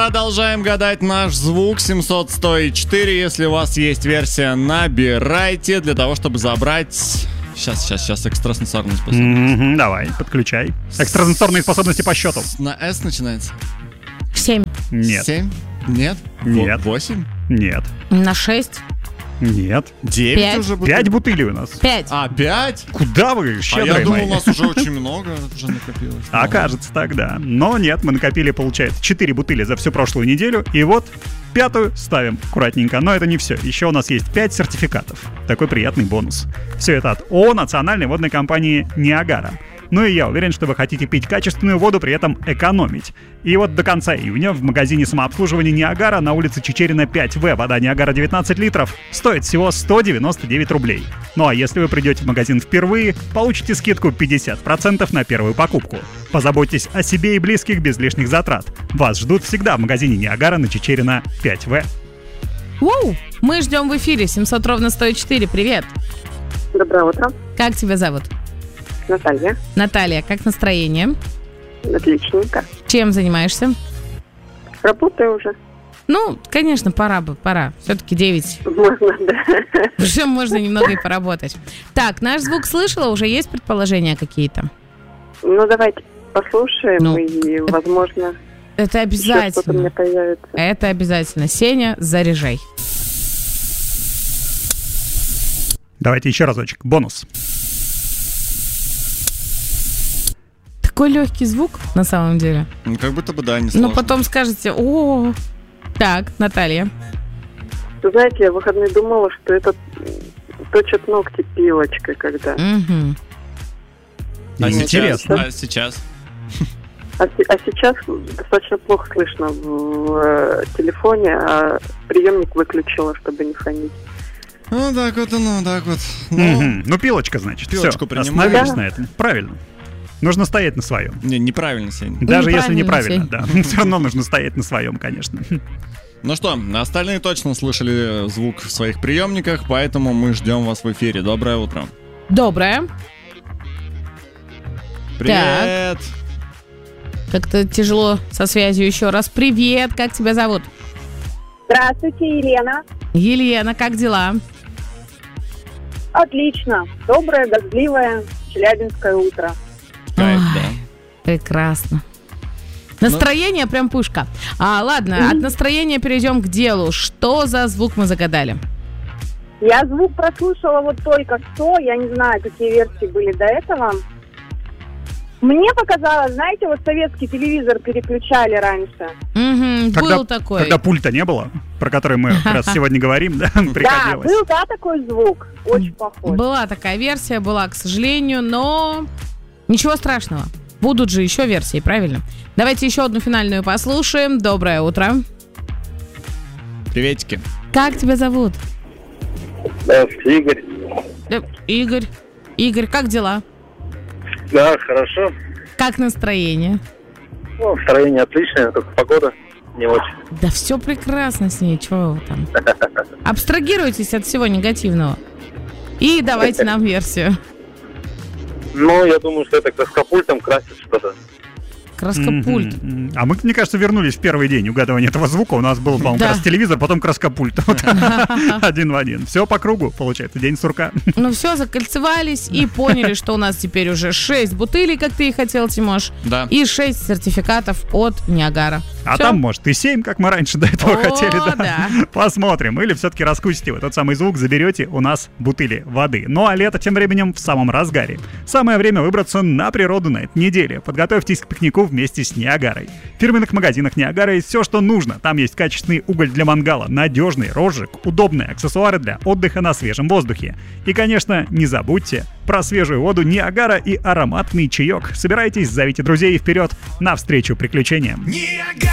Продолжаем гадать наш звук 700-104. Если у вас есть версия, набирайте для того, чтобы забрать... Сейчас, экстрасенсорные способности. Давай, подключай. Экстрасенсорные способности по счету. На S начинается? 7. Нет. 7? Нет? Нет. 8? Нет. На 6. Нет. 9 5. уже будет? 5 бутылей у нас. 5. 5? Куда вы, А щедрые я думал, мои? у нас уже очень много уже накопилось. Окажется тогда. Но нет, мы накопили, получается, 4 бутыли за всю прошлую неделю. И вот 5-ю ставим аккуратненько. Но это не все. Еще у нас есть 5 сертификатов. Такой приятный бонус. Все это от ООО национальной водной компании «Ниагара». Ну и я уверен, что вы хотите пить качественную воду, при этом экономить. И вот до конца июня в магазине самообслуживания «Ниагара» на улице Чичерина 5В вода «Ниагара» 19 литров стоит всего 199 рублей. Ну а если вы придете в магазин впервые, получите скидку 50% на первую покупку. Позаботьтесь о себе и близких без лишних затрат. Вас ждут всегда в магазине «Ниагара» на Чичерина 5В. Воу! Мы ждем в эфире 700-104. Привет! Доброе утро. Как тебя зовут? Наталья. Наталья, как настроение? Отличненько. Чем занимаешься? Работаю уже. Ну, конечно, пора. Все-таки 9. Можно, да. Уже можно немного и поработать. Так, наш звук слышала? Уже есть предположения какие-то? Ну, давайте послушаем, Ну, и, возможно, Это еще что-то обязательно. мне появится. Это обязательно. Сеня, заряжай. Давайте еще разочек. Бонус. Такой легкий звук, на самом деле. Ну, как будто бы, да, не сложно. Но потом скажете, о. Так, Наталья. Вы знаете, я в выходные думала, что это точат ногти пилочкой, когда. Угу. Интересно. А сейчас? А сейчас достаточно плохо слышно в телефоне, а приемник выключила, чтобы не фонить. Ну, так вот. Ну, пилочка, значит. Пилочку Всё, принимаем. остановились Да. на этом. Правильно. Нужно стоять на своем. Неправильно, Сень. Даже если Неправильно, неправильно, да. Все равно нужно стоять на своем, конечно. Ну что, остальные точно слышали звук в своих приемниках, поэтому мы ждем вас в эфире. Доброе утро. Доброе. Привет. Как-то тяжело со связью еще раз. Привет, как тебя зовут? Здравствуйте, Елена. Елена, как дела? Отлично. Доброе, дождливое, челябинское утро. Кайф, Ой. да. Прекрасно. Настроение прям пушка. Ладно, от настроения перейдем к делу. Что за звук мы загадали? Я звук прослушала вот только что. Я не знаю, какие версии были до этого. Мне показалось, знаете, вот советский телевизор переключали раньше. Угу, был такой. Когда пульта не было, про который мы как раз сегодня говорим, да, Да, приходилось. был, да, такой звук. Очень похож. Была такая версия, к сожалению, но ничего страшного. Будут же еще версии, правильно? Давайте еще одну финальную послушаем. Доброе утро. Приветики. Как тебя зовут? Игорь. Игорь. Игорь, как дела? Да, хорошо. Как настроение? Ну, настроение отличное, только погода не очень. Да все прекрасно с ней, чего вы там? Абстрагируйтесь от всего негативного. И давайте нам версию. Ну, я думаю, что это краскопультом красит что-то. Краскопульт. А мы, мне кажется, вернулись в первый день угадывания этого звука. У нас был, по-моему, Да. как раз телевизор, потом краскопульт. Вот. Один в один. Все по кругу, получается, день сурка. Ну все, закольцевались и поняли, что у нас теперь уже 6 бутылей, как ты и хотел, Тимош, Да. и 6 сертификатов от Ниагара. А Всё? там, может, и 7, как мы раньше до этого О, хотели, да? да. Посмотрим. Или все-таки раскусите вы тот самый звук, заберете у нас бутыли воды. Ну а лето тем временем в самом разгаре. Самое время выбраться на природу на этой неделе. Подготовьтесь к пикнику вместе с Ниагарой. В фирменных магазинах Ниагара есть все, что нужно. Там есть качественный уголь для мангала, надежный розжиг, удобные аксессуары для отдыха на свежем воздухе. И, конечно, не забудьте про свежую воду Ниагара и ароматный чаек. Собирайтесь, зовите друзей и вперед навстречу приключениям.